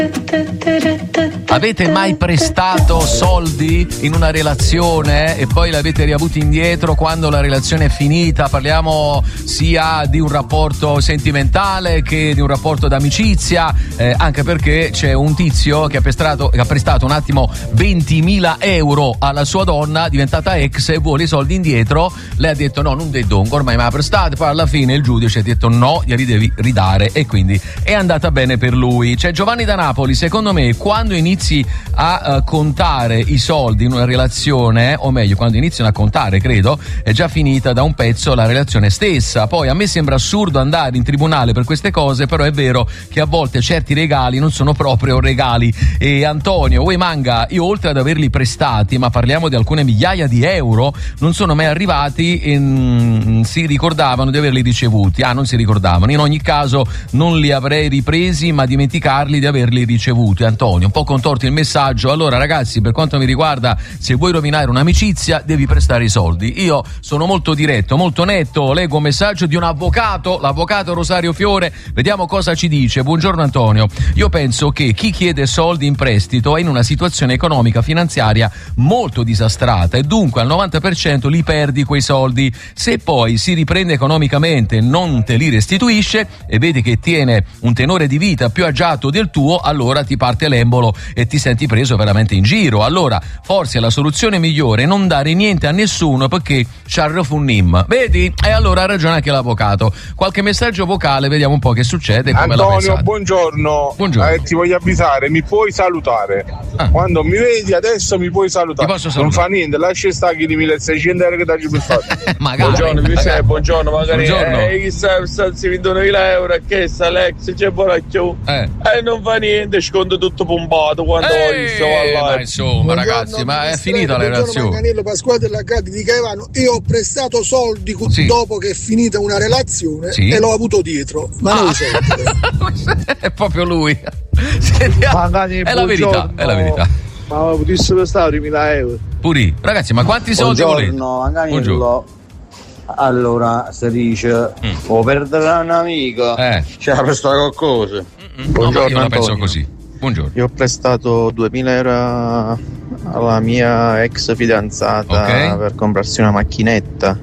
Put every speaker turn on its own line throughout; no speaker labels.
Avete mai prestato soldi in una relazione e poi l'avete riavuti indietro quando la relazione è finita? Parliamo sia di un rapporto sentimentale che di un rapporto d'amicizia, anche perché c'è un tizio che ha prestato un attimo 20.000 euro alla sua donna, diventata ex, e vuole i soldi indietro. Lei ha detto no, non dei dongo, ormai me la prestate. Poi alla fine il giudice ha detto no, glieli devi ridare, e quindi è andata bene per lui. C'è Giovanni da Napoli. Secondo me quando inizi a contare i soldi in una relazione, o meglio quando iniziano a contare, credo è già finita da un pezzo la relazione stessa. Poi a me sembra assurdo andare in tribunale per queste cose, però è vero che a volte certi regali non sono proprio regali. E Antonio, uè Manga, io oltre ad averli prestati, ma parliamo di alcune migliaia di euro, non sono mai arrivati e si ricordavano di averli ricevuti. Non si ricordavano. In ogni caso non li avrei ripresi, ma dimenticarli di averli ricevuti. Antonio, un po' contorti il messaggio. Allora ragazzi, per quanto mi riguarda, se vuoi rovinare un'amicizia devi prestare i soldi. Io sono molto diretto, molto netto. Leggo un messaggio di un avvocato, l'avvocato Rosario Fiore, vediamo cosa ci dice. Buongiorno Antonio, io penso che chi chiede soldi in prestito è in una situazione economica finanziaria molto disastrata e dunque al 90% li perdi quei soldi. Se poi si riprende economicamente e non te li restituisce e vedi che tiene un tenore di vita più agiato del tuo, allora ti parte l'embolo e ti senti preso veramente in giro. Allora forse la soluzione migliore è non dare niente a nessuno, perché Sharrofunnim, vedi? E allora ha ragione anche l'avvocato. Qualche messaggio vocale, vediamo un po' che succede.
Antonio, buongiorno. Ti voglio avvisare, mi puoi salutare. Quando mi vedi adesso mi puoi salutare. Non fa niente, lascia stare che di 1.600 euro che dai per fare.
Buongiorno, Giuseppe, buongiorno, magari.
Buongiorno.
Si vendono 1.000 euro, che sa l'ex, c'è borracchio. E non fa niente, sconto tutto pompato quando
ma insomma ragazzi, ma è finita la relazione.
Manganello Pasquale della Gatti di Caivano. Io ho prestato soldi dopo che è finita una relazione e l'ho avuto dietro, ma non
è proprio lui. È la verità, è la verità.
Ma potessero prestare 1.000 euro
puri, ragazzi, ma quanti soldi volete?
Buongiorno. Allora si dice o perdere un amico c'è da prestare qualcosa.
Buongiorno, io la penso così. Buongiorno.
Io ho prestato 2.000 euro alla mia ex fidanzata per comprarsi una macchinetta.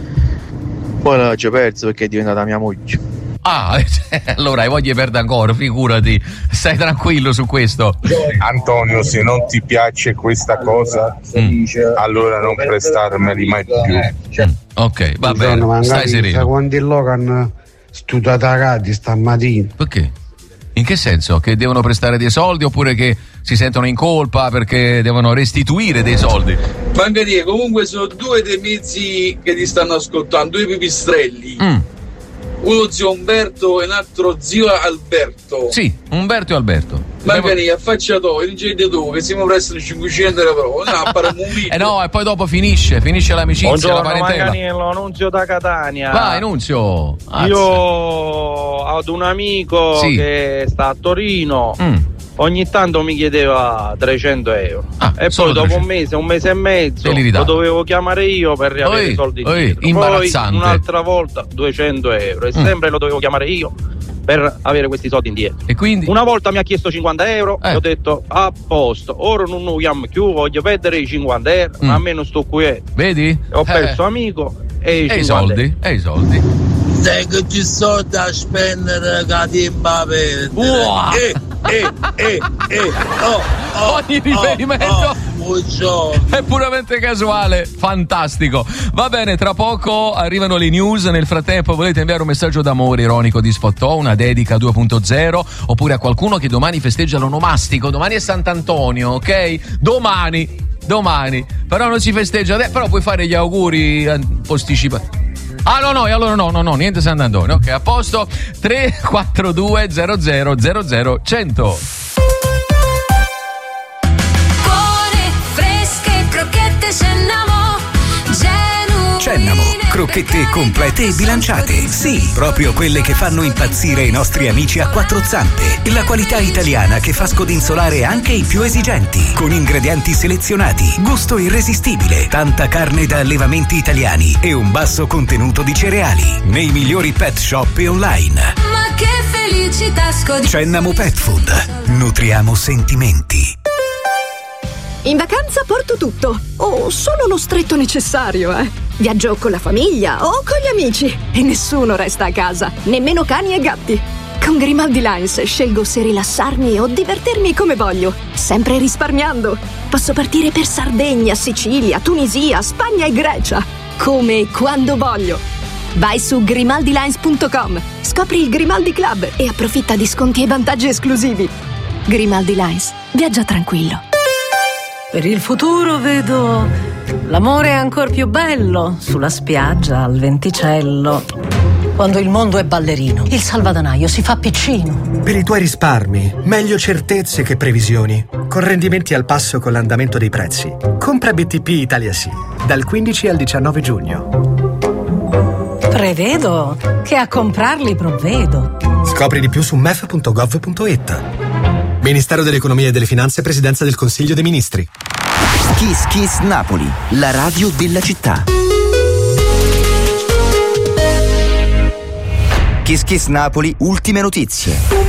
Poi l'ho già perso perché è diventata mia moglie.
Allora hai voglia di perdere ancora, figurati, stai tranquillo su questo.
Antonio, se non ti piace questa cosa, allora non prestarmeli mai più.
Ok, va bene, stai sereno.
Quando il Logan studiata cadi stamattina.
Perché? In che senso? Che devono prestare dei soldi oppure che si sentono in colpa perché devono restituire dei soldi?
Mangarie, comunque sono due dei mezzi che ti stanno ascoltando, due pipistrelli. Uno zio Umberto e un altro zio Alberto.
Sì, Umberto e Alberto.
Magari affacciato, dicevi tu che siamo presso 500 euro.
No, e poi dopo finisce l'amicizia.
Buongiorno,
la parentela.
Manganiello, Nunzio da Catania.
Vai, Nunzio.
Io ho un amico che sta a Torino. Ogni tanto mi chiedeva 300 euro e poi dopo 300. un mese e mezzo lo dovevo chiamare io per riavere i soldi indietro.
Imbarazzante.
Poi un'altra volta 200 euro e sempre lo dovevo chiamare io per avere questi soldi indietro.
E quindi
una volta mi ha chiesto 50 euro e ho detto a posto, ora non lo chiamo più, voglio perdere i 50 euro ma a me non sto qui.
Vedi?
Ho perso amico e
i soldi. E i soldi.
Sai che ci sono da spendere catimba per
ogni riferimento è puramente casuale. Fantastico. Va bene, tra poco arrivano le news. Nel frattempo volete inviare un messaggio d'amore ironico di Sfottò, una dedica 2.0 oppure a qualcuno che domani festeggia l'onomastico. Domani è Sant'Antonio, ok? Domani però non si festeggia, però puoi fare gli auguri posticipati. Allora no, niente Sant'Antonio. Ok, a posto. 342 00 00 100.
Buone, fresche, crocchette Cennamo, genuine Crocchette complete e bilanciate. Sì, proprio quelle che fanno impazzire i nostri amici a quattro zampe. La qualità italiana che fa scodinzolare anche i più esigenti. Con ingredienti selezionati, gusto irresistibile, tanta carne da allevamenti italiani e un basso contenuto di cereali. Nei migliori pet shop e online.
Ma che felicità
Cennamo Pet Food. Nutriamo sentimenti.
In vacanza porto tutto, o solo lo stretto necessario, Viaggio con la famiglia o con gli amici e nessuno resta a casa, nemmeno cani e gatti. Con Grimaldi Lines scelgo se rilassarmi o divertirmi come voglio, sempre risparmiando. Posso partire per Sardegna, Sicilia, Tunisia, Spagna e Grecia, come e quando voglio. Vai su grimaldilines.com, scopri il Grimaldi Club e approfitta di sconti e vantaggi esclusivi. Grimaldi Lines, viaggia tranquillo.
Per il futuro vedo l'amore ancor più bello sulla spiaggia al venticello. Quando il mondo è ballerino, il salvadanaio si fa piccino.
Per i tuoi risparmi, meglio certezze che previsioni. Con rendimenti al passo con l'andamento dei prezzi. Compra BTP Italia Sì, dal 15 al 19 giugno.
Prevedo che a comprarli provvedo.
Scopri di più su mef.gov.it. Ministero dell'Economia e delle Finanze, Presidenza del Consiglio dei Ministri.
Kiss Kiss Napoli, la radio della città. Kiss Kiss Napoli, ultime notizie.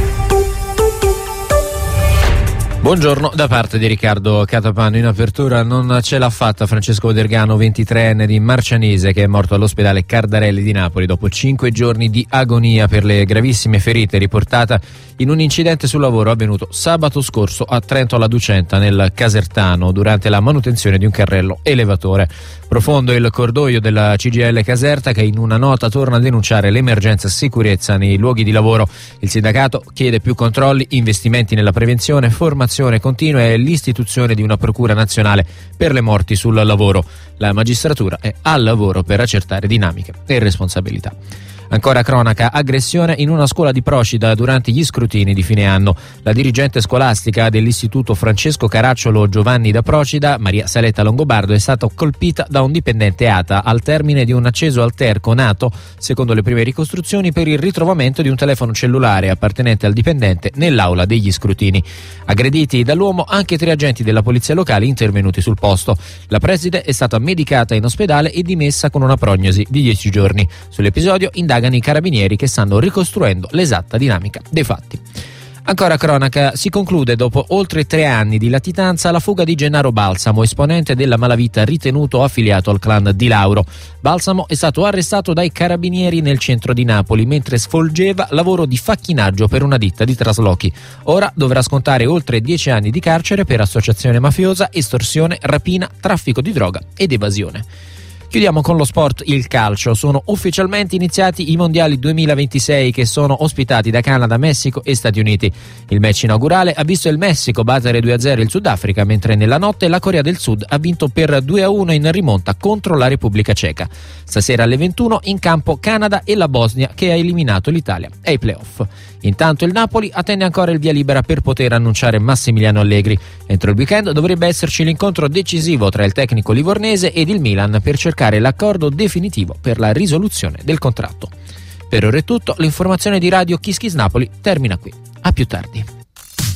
Buongiorno da parte di Riccardo Catapano. In apertura non ce l'ha fatta Francesco Dergano, 23enne di Marcianise, che è morto all'ospedale Cardarelli di Napoli dopo 5 giorni di agonia per le gravissime ferite riportate in un incidente sul lavoro avvenuto sabato scorso a Trento alla Ducenta, nel Casertano, durante la manutenzione di un carrello elevatore. Profondo il cordoglio della CGIL Caserta, che in una nota torna a denunciare l'emergenza sicurezza nei luoghi di lavoro. Il sindacato chiede più controlli, investimenti nella prevenzione, formazione continua e l'istituzione di una procura nazionale per le morti sul lavoro. La magistratura è al lavoro per accertare dinamiche e responsabilità. Ancora cronaca, aggressione in una scuola di Procida durante gli scrutini di fine anno. La dirigente scolastica dell'istituto Francesco Caracciolo Giovanni da Procida, Maria Saletta Longobardo, è stata colpita da un dipendente ATA al termine di un acceso alterco nato, secondo le prime ricostruzioni, per il ritrovamento di un telefono cellulare appartenente al dipendente nell'aula degli scrutini. Aggrediti dall'uomo anche 3 agenti della polizia locale intervenuti sul posto. La preside è stata medicata in ospedale e dimessa con una prognosi di 10 giorni. Sull'episodio indagano i carabinieri, che stanno ricostruendo l'esatta dinamica dei fatti. Ancora cronaca, si conclude dopo oltre 3 anni di latitanza la fuga di Gennaro Balsamo, esponente della malavita ritenuto affiliato al clan Di Lauro. Balsamo è stato arrestato dai carabinieri nel centro di Napoli mentre svolgeva lavoro di facchinaggio per una ditta di traslochi. Ora dovrà scontare oltre 10 anni di carcere per associazione mafiosa, estorsione, rapina, traffico di droga ed evasione. Chiudiamo con lo sport, il calcio. Sono ufficialmente iniziati i mondiali 2026 che sono ospitati da Canada, Messico e Stati Uniti. Il match inaugurale ha visto il Messico battere 2-0 il Sudafrica, mentre nella notte la Corea del Sud ha vinto per 2-1 in rimonta contro la Repubblica Ceca. Stasera alle 21 in campo Canada e la Bosnia, che ha eliminato l'Italia ai playoff. Intanto il Napoli attende ancora il via libera per poter annunciare Massimiliano Allegri. Entro il weekend dovrebbe esserci l'incontro decisivo tra il tecnico livornese ed il Milan per cercare l'accordo definitivo per la risoluzione del contratto. Per ora è tutto, l'informazione di Radio Kiss Kiss Napoli termina qui. A più tardi.